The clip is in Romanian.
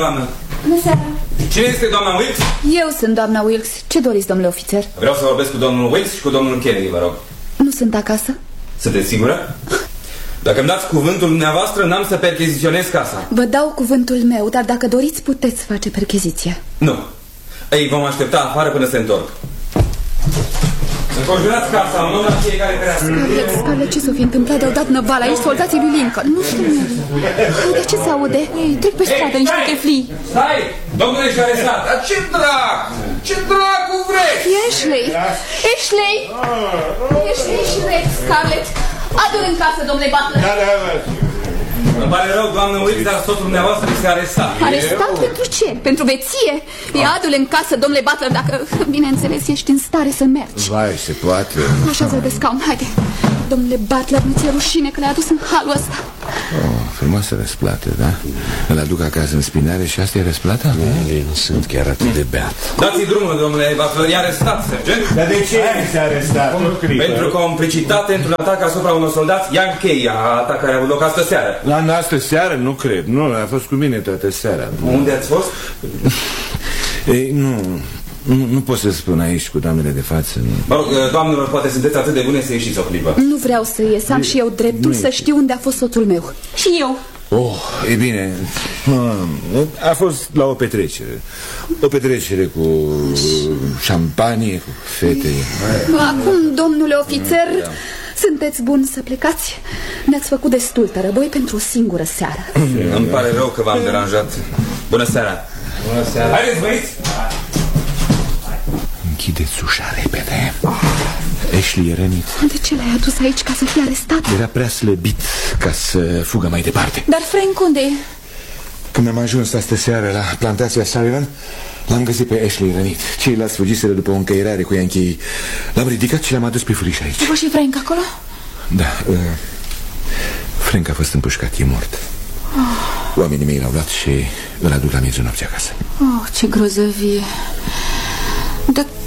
doamnă. Bună seara. Cine este doamna Wilkes? Eu sunt doamna Wilkes. Ce doriți, domnule ofițer? Vreau să vorbesc cu domnul Wilkes și cu domnul Kennedy, vă rog. Nu sunt acasă. Sunteți sigură? Dacă îmi dați cuvântul dumneavoastră, n-am să percheziționez casa. Vă dau cuvântul meu, dar dacă doriți, puteți face percheziția. Nu. Ei vom aștepta afară până se întorc. Înconjurați casa, un om la fiecare pereastră. Scarlett, ce s-o fi întâmplat? Au dat năvala aici soldații lui Lincoln. Nu știu. De ce se aude? Ei, trec pe stradă niște cheflii. Stai! Domnule ești arestat. Dar ce dracu? Ce dracu vreți? Ashley! Ashley! Ashley și Rex, Scarlett. Adu-l în casă, domnule Butler. Îmi pare rău, doamnă Wilkes, dar soțul dumneavoastră este arestat. Arestat pentru ce? Pentru veție? Ia-adu-l în casă, domnule Butler, dacă, bineînțeles, ești în stare să mergi. Vai, se poate. Așează-l pe scaun, haide. Domnule Butler, nu ți-e rușine că le-ai adus în halul ăsta? Frumoasă răsplată, da? Îl aduc acasă în spinare și asta e răsplata? Nu sunt chiar atât de beat. Dați-i drumul, domnule Butler, e arestat, sergent. Dar de ce este arestat? Pentru complicitate într-un atac asupra unor soldați Young Key, atac care a avut loc astă seară. La noastră seară? Nu cred. Nu, a fost cu mine toată seara. Unde ați fost? Ei, nu pot să spun aici cu doamnele de față. Mă rog, doamnelor, poate sunteți atât de bune să ieșiți o clipă. Nu vreau să ies, am și eu dreptul să știu unde a fost soțul meu. Și eu. E bine, a fost la o petrecere. O petrecere cu șampanie, cu fete. Acum, domnule ofițer, sunteți buni să plecați? Ne-ați făcut destul tărăboi pentru o singură seară. Îmi pare rău că v-am deranjat. Bună seara. Bună seara. Haideți, băieți! Închideți ușa repede. Ashley e rănit. De ce l-ai adus aici, ca să fie arestat? Era prea slăbit ca să fugă mai departe. Dar Frank unde e? Când am ajuns astă seară la plantația Sullivan, l-am găsit pe Ashley rănit. Ceilalți fugiseră după o încăierare cu Yankee. L-am ridicat și l-am adus pe furiș aici. Și și Frank acolo? Da, Frank a fost împușcat, e mort. Oamenii mei l-au luat și îl aduc la miezul nopții acasă. Ce grozăvie. Dar